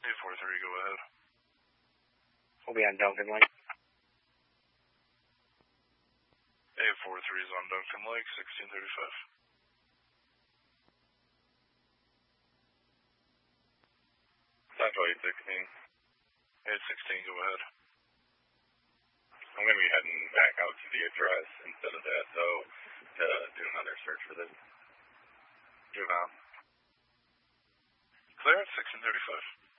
843, go ahead. We'll be on Duncan Lake. 843 is on Duncan Lake, 1635. 816. 816, go ahead. I'm going to be heading back out to the address instead of that, so to do another search for this. Clear at 1635.